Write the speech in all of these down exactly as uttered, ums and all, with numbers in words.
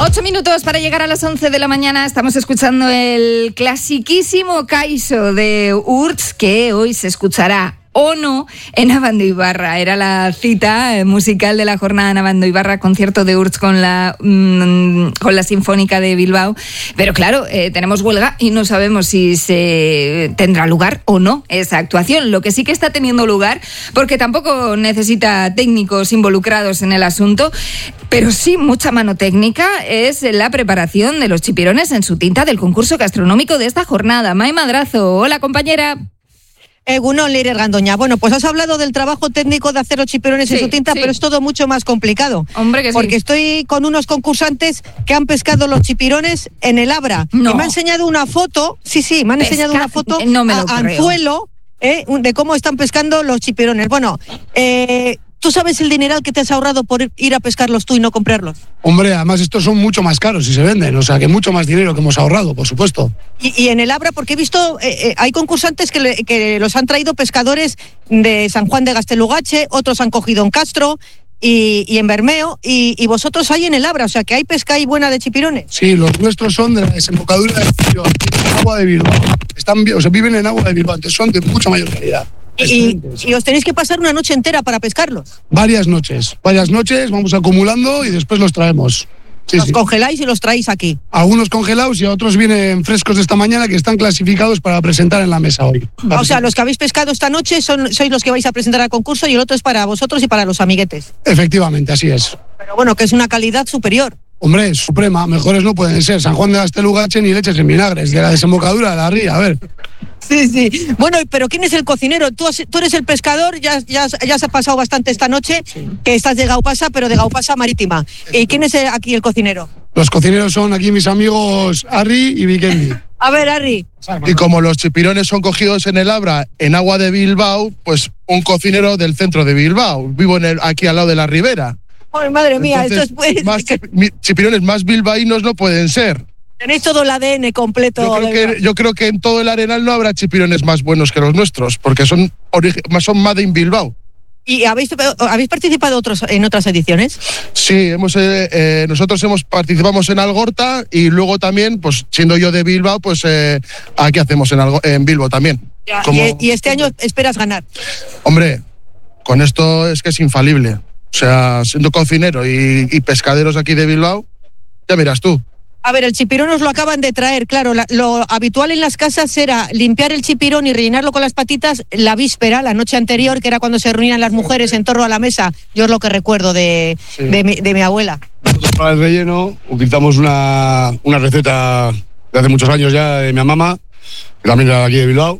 Ocho minutos para llegar a las once de la mañana. Estamos escuchando el clasiquísimo Kaiso de Urtz, que hoy se escuchará o no en Abandoibarra. Era la cita musical de la jornada en Abandoibarra, concierto de Urtz con la mmm, con la Sinfónica de Bilbao. Pero claro, eh, tenemos huelga y no sabemos si se tendrá lugar o no esa actuación. Lo que sí que está teniendo lugar, porque tampoco necesita técnicos involucrados en el asunto, pero sí mucha mano técnica, es la preparación de los chipirones en su tinta del concurso gastronómico de esta jornada. May Madrazo, hola compañera. Egunon, Leirer Gandoña. Bueno, pues has hablado del trabajo técnico de hacer los chipirones sí, en su tinta, sí. Pero es todo mucho más complicado. Hombre, que porque sí. Estoy con unos concursantes que han pescado los chipirones en el Abra. No. Y me han enseñado una foto, sí, sí, me han Pesca... enseñado una foto no me lo a creo. anzuelo eh, de cómo están pescando los chipirones. Bueno, eh... ¿tú sabes el dineral que te has ahorrado por ir a pescarlos tú y no comprarlos? Hombre, además estos son mucho más caros si se venden, o sea que mucho más dinero que hemos ahorrado, por supuesto. Y, y en el Abra, porque he visto, eh, eh, hay concursantes que, le, que los han traído pescadores de San Juan de Gastelugache, otros han cogido en Castro y, y en Bermeo, y, y vosotros hay en el Abra, o sea que hay pesca y buena de chipirones. Sí, los nuestros son de la desembocadura de Bilbao, en agua de Bilbao. Están, o sea, viven en agua de Bilbao, entonces son de mucha mayor calidad. Y, y os tenéis que pasar una noche entera para pescarlos. Varias noches, varias noches, vamos acumulando y después los traemos. Sí, los sí. congeláis y los traéis aquí. Algunos congelados y otros vienen frescos de esta mañana que están clasificados para presentar en la mesa hoy. O sea, los que habéis pescado esta noche son, sois los que vais a presentar al concurso y el otro es para vosotros y para los amiguetes. Efectivamente, así es. Pero bueno, que es una calidad superior. Hombre, suprema, mejores no pueden ser. San Juan de Gastelugache ni leches en vinagres, de la desembocadura de la ría, a ver. Sí, sí. Bueno, pero ¿quién es el cocinero? Tú, has, tú eres el pescador, ya, ya, ya se ha pasado bastante esta noche, sí. Que estás de Gaupasa, pero de Gaupasa Marítima. ¿Y quién es aquí el cocinero? Los cocineros son aquí mis amigos Arri y Vikendi. A ver, Arri. Y como los chipirones son cogidos en el Abra, en agua de Bilbao, pues un cocinero del centro de Bilbao. Vivo en el, aquí al lado de la ribera. Ay, madre mía, entonces, esto es... Pues... Más, chipirones más bilbaínos no pueden ser. Tenéis todo el A D N completo. Yo creo, que, yo creo que en todo el Arenal no habrá chipirones más buenos que los nuestros, porque son, son Made in Bilbao. ¿Y habéis, habéis participado otros, en otras ediciones? Sí, hemos, eh, eh, nosotros hemos participamos en Algorta y luego también, pues siendo yo de Bilbao, pues eh, aquí hacemos en, Algo, en Bilbao también. Ya, Como, y, y este año esperas ganar. Hombre, con esto es que es infalible. O sea, siendo cocinero y, y pescaderos aquí de Bilbao, ya miras tú. A ver, el chipirón os lo acaban de traer, claro, la, lo habitual en las casas era limpiar el chipirón y rellenarlo con las patitas la víspera, la noche anterior, que era cuando se reunían las mujeres en torno a la mesa. Yo es lo que recuerdo de, sí. de, mi, de mi abuela. Para el relleno utilizamos una, una receta de hace muchos años ya de mi mamá, que también era de aquí de Bilbao,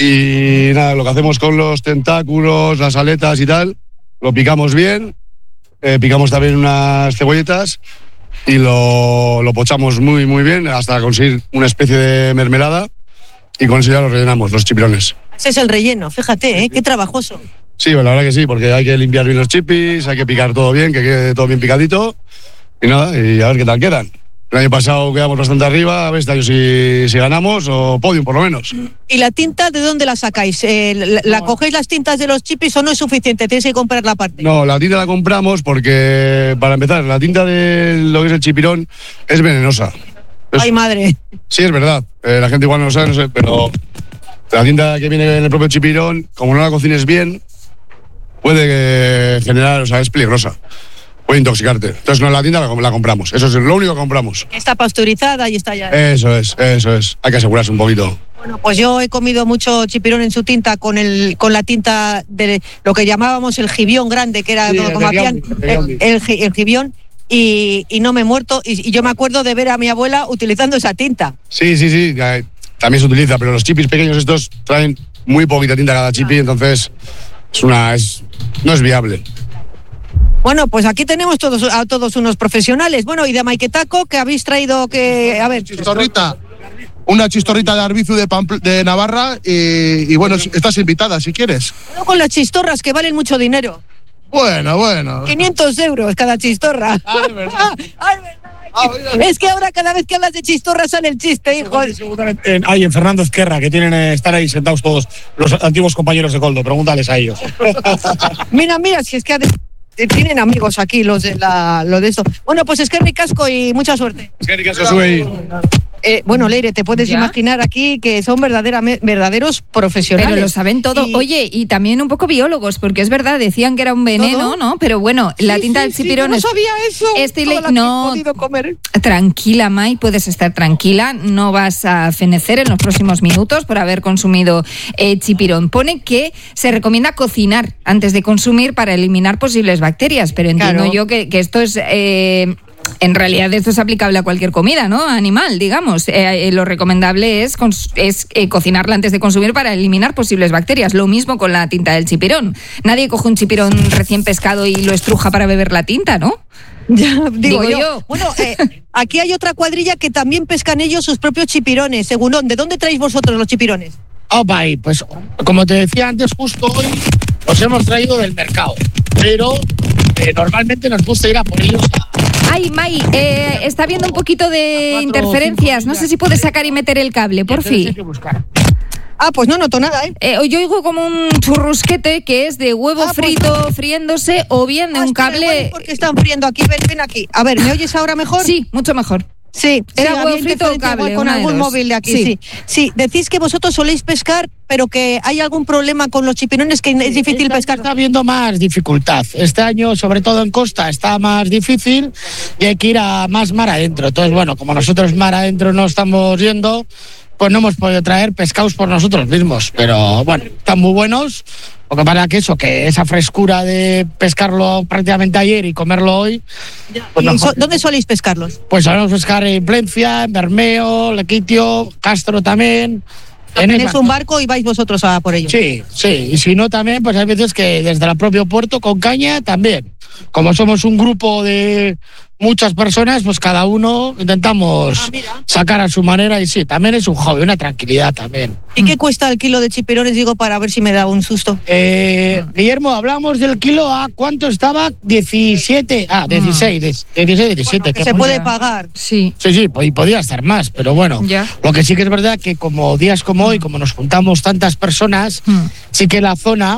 y nada, lo que hacemos con los tentáculos, las aletas y tal, lo picamos bien, eh, picamos también unas cebolletas, y lo, lo pochamos muy muy bien hasta conseguir una especie de mermelada y con eso ya lo rellenamos, los chipirones. Ese es el relleno, fíjate, ¿eh? Qué trabajoso. Sí, la verdad que sí, porque hay que limpiar bien los chipis, hay que picar todo bien, que quede todo bien picadito y nada, y a ver qué tal quedan. El año pasado quedamos bastante arriba, a ver este año si, si ganamos o podium por lo menos. ¿Y la tinta de dónde la sacáis? Eh, ¿La, la no. cogéis las tintas de los chipis o no es suficiente? Tienes que comprar la parte. No, la tinta la compramos porque, para empezar, la tinta de lo que es el chipirón es venenosa. Es, ¡ay, madre! Sí, es verdad. Eh, la gente igual no lo sabe, no sé, pero la tinta que viene en el propio chipirón, como no la cocines bien, puede generar, o sea, es peligrosa. Puede intoxicarte. Entonces no, la tinta la, la compramos. Eso es lo único que compramos. Está pasteurizada y está ya. Eso es, eso es. Hay que asegurarse un poquito. Bueno, pues yo he comido mucho chipirón en su tinta con el con la tinta de lo que llamábamos el gibión grande, que era sí, todo como hacían el, el, el gibión, y, y no me he muerto. Y, y yo me acuerdo de ver a mi abuela utilizando esa tinta. Sí, sí, sí. También se utiliza, pero los chipis pequeños estos traen muy poquita tinta cada chipi, entonces es una es no es viable. Bueno, pues aquí tenemos todos a todos unos profesionales. Bueno, y de Maiquetaco, que habéis traído que... A ver... Chistorrita. Una chistorrita de Arbizu de, Pampl- de Navarra y, y bueno, estás invitada si quieres. No con las chistorras, que valen mucho dinero. Bueno, bueno. quinientos euros cada chistorra. Ah, es verdad. Ay, verdad. Es que ahora cada vez que hablas de chistorra sale el chiste, hijo. En, ahí en Fernando Ezquerra, que tienen eh, estar ahí sentados todos los antiguos compañeros de Coldo. Pregúntales a ellos. Mira, mira, si es que... tienen amigos aquí los de la, lo de esto. Bueno, pues es que ricasco y mucha suerte. Es que ricasco, sube. Eh, bueno, Leire, te puedes ¿Ya? imaginar aquí que son verdaderame- verdaderos profesionales. Pero lo saben todo. Y- Oye, y también un poco biólogos, porque es verdad, decían que era un veneno, ¿Todo? ¿no? Pero bueno, la Sí, tinta sí, del sí, chipirón yo es... no sabía eso. Estoy toda le- la que no. he podido comer. Tranquila, Mai, puedes estar tranquila, no vas a fenecer en los próximos minutos por haber consumido eh, chipirón. Pone que se recomienda cocinar antes de consumir para eliminar posibles bacterias, pero entiendo Claro. yo que, que esto es... Eh, en realidad esto es aplicable a cualquier comida, ¿no? Animal, digamos. Eh, eh, lo recomendable es, cons- es eh, cocinarla antes de consumir para eliminar posibles bacterias. Lo mismo con la tinta del chipirón. Nadie coge un chipirón recién pescado y lo estruja para beber la tinta, ¿no? Ya, digo, Digo yo. yo. Bueno, eh, aquí hay otra cuadrilla que también pescan ellos sus propios chipirones. Segundón, ¿de dónde traéis vosotros los chipirones? Opa, y pues como te decía antes, justo hoy los hemos traído del mercado. Pero eh, normalmente nos gusta ir a por ellos a... Ay, Mai, eh, está viendo un poquito de cuatro o interferencias. cinco No sé si puedes sacar y meter el cable, por Entonces hay fin. que buscar. Ah, pues no noto nada, ¿eh? Eh, yo oigo como un churrusquete que es de huevo Ah, pues frito friéndose o bien de Ah, un espera, igual es cable... porque están friendo aquí, ven, ven aquí. A ver, ¿me oyes ahora mejor? Sí, mucho mejor. Sí, Era sí, huevo había frito o interferencia cable, igual con una de algún dos. móvil de aquí, Sí. sí. sí. decís que vosotros soléis pescar, pero que hay algún problema con los chipirones que es difícil Este año pescar. Está habiendo más dificultad. Este año, sobre todo en costa, está más difícil y hay que ir a más mar adentro. Entonces, bueno, como nosotros mar adentro no estamos yendo, pues no hemos podido traer pescados por nosotros mismos. Pero bueno, están muy buenos. Lo que pasa que eso, que esa frescura de pescarlo prácticamente ayer y comerlo hoy, pues ¿Y mejor. so- ¿Dónde soléis pescarlos? Pues sabemos pescar en Plencia, en Bermeo, Lequitio, Castro también. En Tenéis esas un barco y vais vosotros a por ellos. Sí, sí, y si no también, pues hay veces que desde el propio puerto con caña también. Como somos un grupo de muchas personas, pues cada uno intentamos Ah, mira. sacar a su manera y sí, también es un hobby, una tranquilidad también. ¿Y qué cuesta el kilo de chipirones? Digo, para ver si me da un susto. Eh, Guillermo, hablamos del kilo a cuánto estaba, diecisiete, ah, dieciséis, dieciséis, diecisiete. Que ¿qué se ponía? puede pagar. Sí. Sí, sí, y podía estar más, pero bueno, Ya. lo que sí que es verdad que como días como hoy, como nos juntamos tantas personas, Mm. sí que la zona,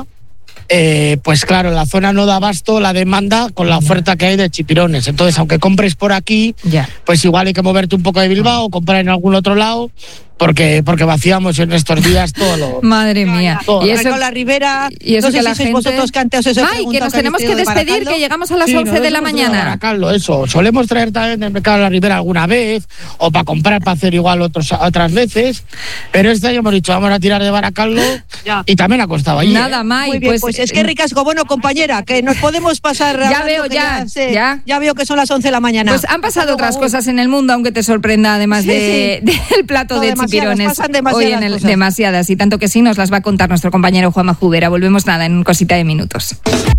eh, pues claro, la zona no da abasto la demanda con la oferta que hay de chipirones. Entonces, aunque compres por aquí, Ya. pues igual hay que moverte un poco de Bilbao, comprar en algún otro lado, porque, porque vaciamos en estos días todo lo... Madre mía. todo. Y eso, Con la Ribera, y eso no sé que si la sois gente... vosotros que antes os he Ay, que preguntado nos tenemos que habéis ido de despedir, Baracaldo. que llegamos a las Sí, once de la nosotros hemos ido a mañana. Baracaldo, eso. Solemos traer también del mercado de la Ribera alguna vez, o para comprar, para hacer igual otros, otras veces. Pero este año hemos dicho, vamos a tirar de Baracaldo, Ya. y también ha costado allí. Nada, ¿eh? Mai, Muy bien, pues, pues, es que ricasco. Bueno, compañera, que nos podemos pasar. Ya hablando, veo, que ya, sé, ya. ya veo que son las once de la mañana. Pues han pasado Hasta otras luego, cosas en el mundo, aunque te sorprenda, además Sí, de, del plato No, de demasiadas, chipirones. pasan demasiadas Hoy en el, cosas. demasiadas, y tanto que sí nos las va a contar nuestro compañero Juanma Jubera. Volvemos nada en cosita de minutos.